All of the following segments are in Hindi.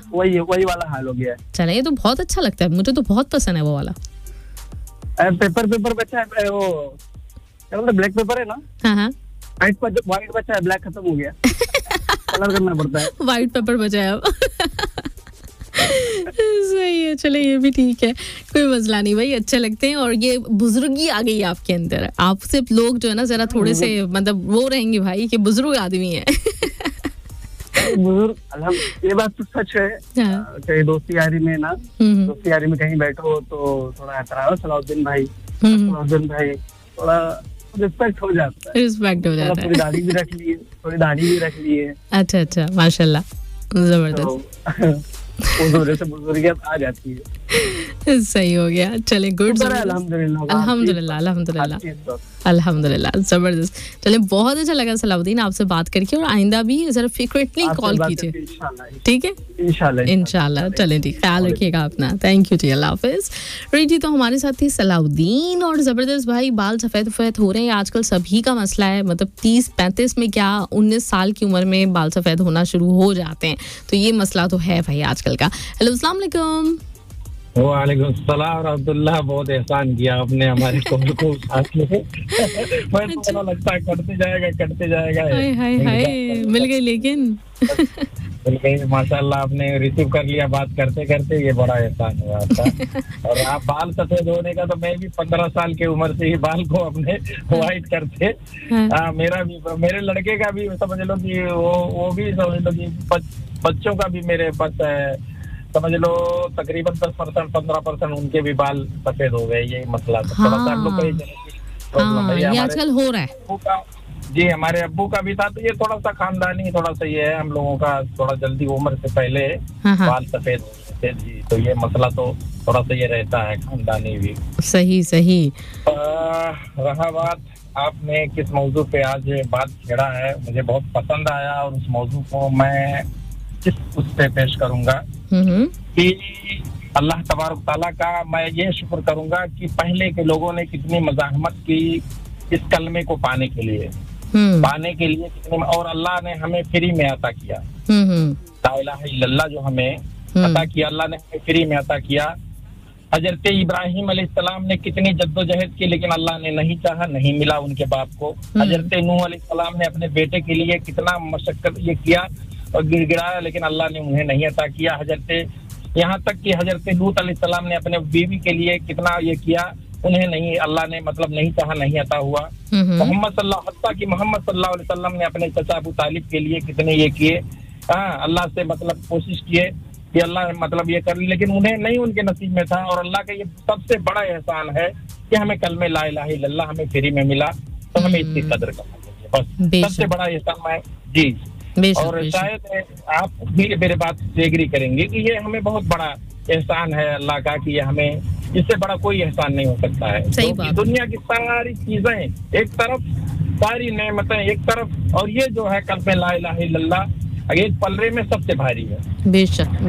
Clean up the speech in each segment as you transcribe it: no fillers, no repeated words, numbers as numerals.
वही वाला हाल हो गया है। चला, ये तो बहुत अच्छा लगता है, मुझे तो बहुत पसंद है वो वाला। पेपर बचा है, वो क्या बोलते, ब्लैक पेपर है ना। हाँ, व्हाइट बचा है, ब्लैक खत्म हो गया। कलर करना पड़ता है। व्हाइट पेपर बचा है अब। सही है, चले ये भी ठीक है, कोई मसला नहीं भाई, अच्छे लगते हैं। और ये बुजुर्गी आ गई आपके अंदर, आपसे लोग जो है ना जरा थोड़े से मतलब वो रहेंगे भाई कि बुजुर्ग आदमी है। बुजुर्ग, ये बात तो सच है। चाहे दोस्ती यारी में ना, दोस्ती यारी में कहीं बैठो तो थोड़ा एतराज, सलाउद्दीन भाई थोड़ा रिस्पेक्ट हो जाता है। थोड़ी दाढ़ी भी रख ली है। अच्छा, माशाल्लाह, जबरदस्त। से बुजुर्गियत आ जाती है। सही हो गया, चले, गुड, अल्हम्दुलिल्लाह, जबरदस्त। चले, बहुत अच्छा लगा सलाउद्दीन आपसे बात करके, और आइंदा भी जरा फ्रीक्वेंटली कॉल कीजिए, ठीक है? इंशाल्लाह। चले ठीक, ख्याल रखिएगा अपना। थैंक यू जी, अल्लाह हाफिज। जी, तो हमारे साथ थी सलाउद्दीन। और जबरदस्त भाई, बाल सफ़ेद हो रहे हैं आजकल, सभी का मसला है, मतलब 30-35 में क्या 19 साल की उम्र में बाल सफ़ेद होना शुरू हो जाते हैं, तो ये मसला तो है भाई आजकल का। हेलो, अस्सलाम वालेकुम। वालेकुम सलाम अब्दुल्ला, बहुत एहसान किया आपने हमारे कॉल को साथ में। मैं तो लगता है कटते जाएगा। हाय मिल गई, लेकिन मिल गई, माशाल्लाह, आपने रिसीव कर लिया बात करते करते, ये बड़ा एहसान हुआ आपका। और आप बाल सफेद होने का, तो मैं भी 15 साल की उम्र से ही बाल को अपने व्हाइट करते। मेरे लड़के का भी समझ लो कि वो भी समझ लो कि बच्चों का भी मेरे पास समझ लो तकरीबन 10% 15% उनके भी बाल सफेद हो गए। यही मसला थोड़ा सा हम लोग का ये आजकल हो रहा है। जी, हमारे अब्बू का भी था, तो ये थोड़ा सा खानदानी, थोड़ा सा ये है, हम लोगों का थोड़ा जल्दी उम्र से पहले बाल सफेद थे जी, तो ये मसला तो थोड़ा सा ये रहता है खानदानी भी। सही। रहा बात, आपने किस मौजू पे आज बात छेड़ा है, मुझे बहुत पसंद आया, और उस मौजू को मैं उस पे पेश करूंगा कि अल्लाह तबारक ताला का मैं ये शुक्र करूंगा कि पहले के लोगों ने कितनी मज़ाहमत की इस कलमे को पाने के लिए कितने, और अल्लाह ने हमें फ्री में अता किया। ला इलाहा इल्लल्लाह जो हमें अता किया, अल्लाह ने हमें फ्री में अता किया। हजरत इब्राहिम अलैहिस्सलाम ने कितनी जद्दोजहद की, लेकिन अल्लाह ने नहीं चाहा, नहीं मिला उनके बाप को। हजरत नूह अलैहिस्सलाम ने अपने बेटे के लिए कितना मशक्कत ये किया और गिड़गिड़ाया, लेकिन अल्लाह ने उन्हें नहीं अता किया। यहाँ तक कि हजरत लूत अलैहिस्सलाम ने अपने बीवी के लिए कितना ये किया, उन्हें नहीं, अल्लाह ने मतलब नहीं चाहा, नहीं अता हुआ। मोहम्मद सल्लल्लाहु अलैहि वसल्लम ने अपने चचा अबू तालिब के लिए कितने ये किए, अल्लाह से मतलब कोशिश किए कि अल्लाह मतलब ये कर, लेकिन उन्हें नहीं उनके नसीब में था। और अल्लाह का ये सबसे बड़ा एहसान है कि हमें कलमे ला इलाहा इल्लल्लाह हमें फ्री में मिला, तो हमें इसकी कदर करना चाहिए, बस सबसे बड़ा एहसान है जी। और शायद आप भी मेरे बात से एग्री करेंगे कि ये हमें बहुत बड़ा एहसान है अल्लाह का, कि ये हमें इससे बड़ा कोई एहसान नहीं हो सकता है। तो दुनिया की सारी चीजें एक तरफ, सारी नेमतें एक तरफ, और ये जो है कलमे ला इलाहा इल्लल्लाह एक पलरे में सबसे भारी है। बेशक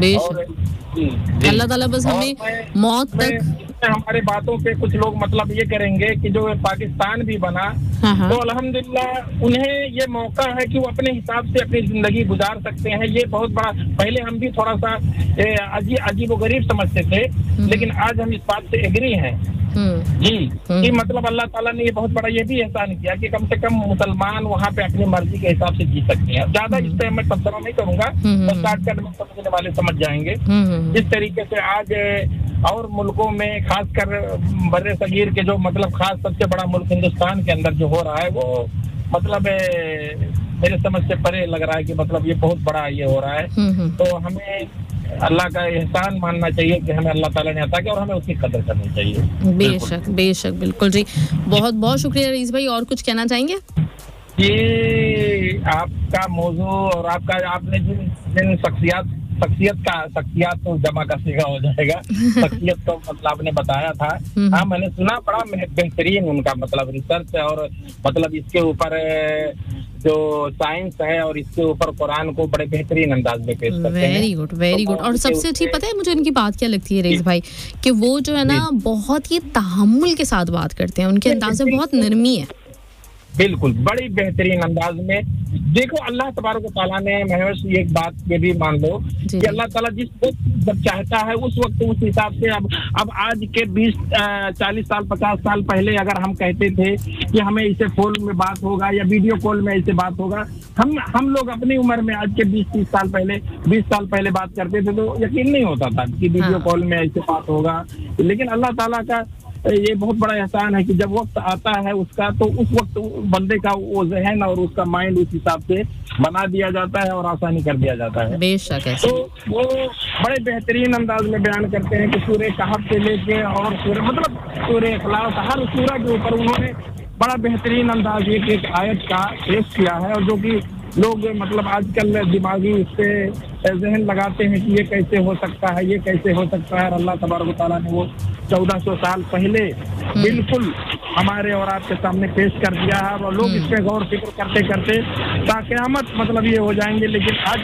अल्लाह ताला बस हमें मौत तक। हमारे बातों पे कुछ लोग मतलब ये करेंगे कि जो पाकिस्तान भी बना, तो अल्हम्दुलिल्लाह उन्हें ये मौका है कि वो अपने हिसाब से अपनी जिंदगी गुजार सकते हैं। ये बहुत बड़ा, पहले हम भी थोड़ा सा अजीब व गरीब समझते थे, लेकिन आज हम इस बात से एग्री हैं जी कि मतलब अल्लाह ताला ने ये बहुत बड़ा ये भी एहसान किया कि कम से कम मुसलमान वहाँ पे अपनी मर्जी के हिसाब से जी सकते हैं। ज्यादा इस पे मैं तबसरा नहीं करूंगा, तो शॉर्टकट में समझने वाले समझ जाएंगे। जिस तरीके से आज और मुल्कों में खासकर बर्रे सगीर के जो मतलब खास सबसे बड़ा मुल्क हिंदुस्तान के अंदर जो हो रहा है, वो मतलब मेरे समझ से परे लग रहा है कि मतलब ये बहुत बड़ा ये हो रहा है। तो हमें अल्लाह का एहसान मानना चाहिए कि हमें अल्लाह ताला ने अता किया, और हमें उसकी कदर करनी चाहिए। बेशक बिल्कुल जी। बहुत बहुत शुक्रिया रईस भाई, और कुछ कहना चाहेंगे? ये आपका मौजू और आपने जिन शख्सियत तो जमा का सीगा हो जाएगा। शख्सियत तो मतलब आपने बताया था, हाँ मैंने सुना, बड़ा बेहतरीन उनका मतलब रिसर्च है, और मतलब इसके ऊपर जो साइंस है और इसके ऊपर कुरान को बड़े बेहतरीन अंदाज में पेश करते हैं। Very good. और सबसे अच्छी पता है मुझे इनकी बात क्या लगती है रईस भाई, कि वो जो है ना बहुत ही तहम्मुल के साथ बात करते हैं, उनके अंदाज में बहुत नरमी है। बिल्कुल बड़ी बेहतरीन अंदाज में। देखो अल्लाह तबारक व तआला ने महवश एक बात ये भी मान लो कि अल्लाह ताला जिस वक्त जब चाहता है उस वक्त उस हिसाब से अब आज के 20-40 साल 50 साल पहले अगर हम कहते थे कि हमें इसे फोन में बात होगा या वीडियो कॉल में ऐसे बात होगा, हम लोग अपनी उम्र में आज के 20 साल पहले बात करते थे तो यकीन नहीं होता था कि वीडियो कॉल में ऐसे बात होगा। लेकिन अल्लाह ताला का ये बहुत बड़ा एहसान है कि जब वक्त आता है उसका तो उस वक्त बंदे का वो ज़हन और उसका माइंड उस हिसाब से बना दिया जाता है और आसानी कर दिया जाता है। बेशक है। तो वो बड़े बेहतरीन अंदाज में बयान करते हैं कि सूरह कहफ से लेके और सूरह इखलास हर सूरह के ऊपर उन्होंने बड़ा बेहतरीन अंदाज एक आयत का पेश किया है। और जो कि लोग मतलब आजकल दिमागी उससे जहन लगाते हैं कि ये कैसे हो सकता है, ये कैसे हो सकता है। और अल्लाह तबारक व तआला ने वो 1400 साल पहले बिल्कुल हमारे और आपके सामने पेश कर दिया है। और लोग इस पे गौर फिक्र करते करते क़यामत मतलब ये हो जाएंगे, लेकिन आज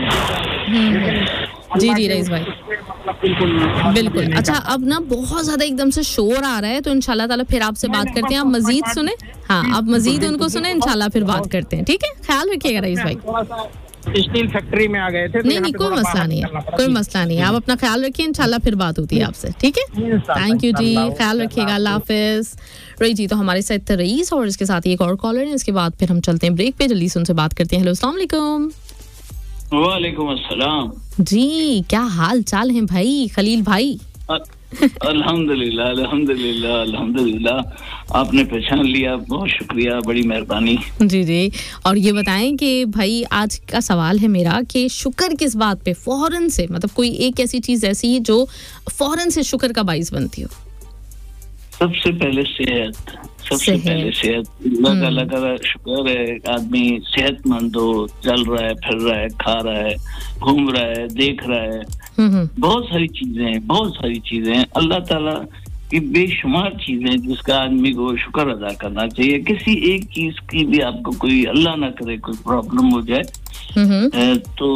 जी रईस भाई बिल्कुल। अच्छा अब ना बहुत ज्यादा एकदम से शोर आ रहा है तो इंशाल्लाह ताला फिर आपसे बात करते हैं। आप मजीद सुने, हाँ आप मजीद उनको सुने, इंशाल्लाह फिर बात करते हैं। ठीक है, ख्याल रखिएगा रईस भाई। स्टील फैक्ट्री में आ गए थे। नहीं कोई मसला नहीं है, कोई मसला नहीं है। आप अपना ख्याल रखिए, इंशाल्लाह फिर बात होती है आपसे। ठीक है, थैंक यू जी, ख्याल रखिएगा, अल्लाह हाफिज। रही जी, तो हमारे साथ रईस और इसके साथ एक और कॉलर है। इसके बाद फिर हम चलते हैं ब्रेक पे, जल्दी से उनसे बात करते हैं। हेलो अस्सलाम वालेकुम। वालेकुम अस्सलाम जी, क्या हाल चाल है भाई खलील भाई? अल्हम्दुलिल्लाह अल्हम्दुलिल्लाह अल्हम्दुलिल्लाह, आपने पहचान लिया, बहुत शुक्रिया, बड़ी मेहरबानी। जी जी, और ये बताएं कि भाई आज का सवाल है मेरा कि शुक्र किस बात पे फौरन से, मतलब कोई एक ऐसी चीज ऐसी है जो फौरन से शुक्र का बाइस बनती हो? सबसे पहले सेहत, सबसे पहले सेहत। अल्लाह का शुक्र है आदमी सेहतमंद हो, चल रहा है, फिर रहा है, खा रहा है, घूम रहा है, देख रहा है, बहुत सारी चीजें हैं अल्लाह ताला की बेशुमार चीजें जिसका आदमी को शुक्र अदा करना चाहिए। किसी एक चीज की भी आपको कोई अल्लाह ना करे कोई प्रॉब्लम हो जाए तो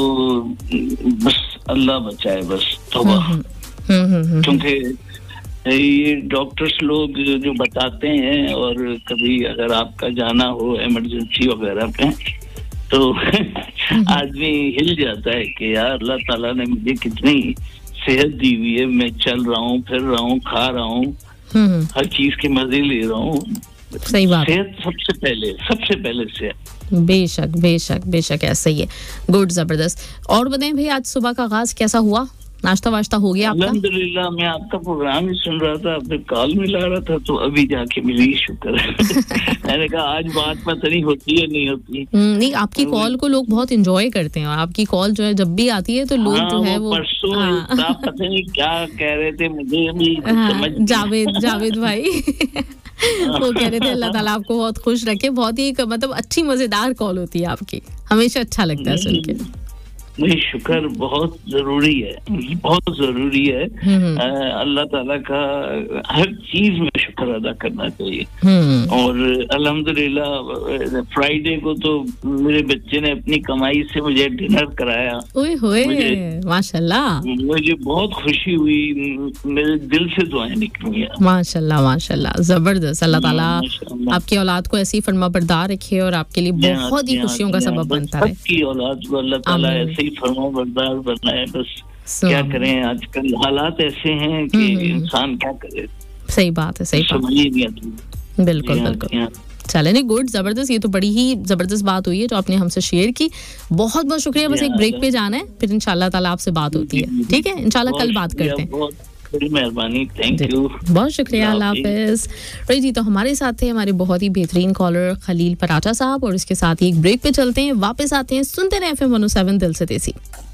बस अल्लाह बचाए, बस तौबा। क्योंकि ये डॉक्टर्स लोग जो बताते हैं, और कभी अगर आपका जाना हो इमरजेंसी वगैरह पे तो आदमी हिल जाता है कि यार अल्लाह ताला ने मुझे कितनी सेहत दी हुई है, मैं चल रहा हूँ, फिर रहा हूँ, खा रहा हूँ, हर चीज के मजे ले रहा हूँ। सही बात, सेहत सबसे पहले सेहत। बेशक बेशक बेशक, ऐसा ही है। गुड, जबरदस्त। और बताएं भाई, आज सुबह का आगाज कैसा हुआ? नाश्ता वाश्ता हो गया आपका? अल्हम्दुलिल्लाह, मैं आपका प्रोग्राम ही सुन रहा था, आपने कॉल मिला रहा था तो अभी जाके मिली, शुक्र है। मैंने कहा आज बात पता नहीं होती है नहीं होती। नहीं, आपकी कॉल को लोग बहुत एंजॉय करते हैं। आपकी कॉल जो है जब भी आती है तो लोग जो है वो परसों पता नहीं क्या कह रहे थे, मुझे अभी जावेद भाई वो कह रहे थे अल्लाह ताला आपको बहुत खुश रखे। बहुत ही मतलब अच्छी मजेदार कॉल होती है आपकी, हमेशा अच्छा लगता है सुन के। नहीं, शुक्र बहुत जरूरी है, बहुत जरूरी है। अल्लाह ताला का हर चीज में शुक्र अदा करना चाहिए। और अल्हम्दुलिल्लाह फ्राइडे को तो मेरे बच्चे ने अपनी कमाई से मुझे डिनर कराया। ओए होए, माशाल्लाह, मुझे बहुत खुशी हुई, मेरे दिल से दुआएं निकली। माशाल्लाह माशाल्लाह, जबरदस्त। अल्लाह ताला आपकी औलाद को ऐसी फर्माबरदार रखे और आपके लिए बहुत ही खुशियों का सबब बनता है। सबकी औलाद को अल्लाह ताला ऐसे ही फर्माबरदार बनाए। बस क्या करें, आजकल हालात ऐसे हैं कि इंसान क्या करे। सही बात है, सही समझ ही नहीं आती। बिल्कुल बिल्कुल। चले नहीं, गुड, जबरदस्त। ये तो बड़ी ही जबरदस्त बात हुई है जो आपने हमसे शेयर की। बहुत बहुत शुक्रिया। बस एक ब्रेक पे जाना है, फिर इंशाल्लाह ताला आपसे बात होती है। ठीक है, इंशाल्लाह कल बात करते हैं। बड़ी मेहरबानी, थैंक यू, बहुत शुक्रिया, अल्लाह हाफिज। रही जी, तो हमारे साथ थे हमारे बहुत ही बेहतरीन कॉलर खलील पराठा साहब, और इसके साथ ही एक ब्रेक पे चलते हैं, वापस आते हैं, सुनते रहे FM 107 दिल से देसी।